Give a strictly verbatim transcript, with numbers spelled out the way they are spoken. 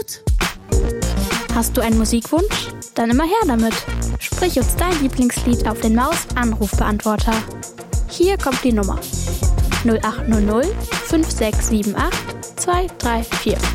Hast du einen Musikwunsch? Dann immer her damit. Sprich uns dein Lieblingslied auf den Maus-Anrufbeantworter. Hier kommt die Nummer null acht null null fünf sechs sieben acht zwei drei vier.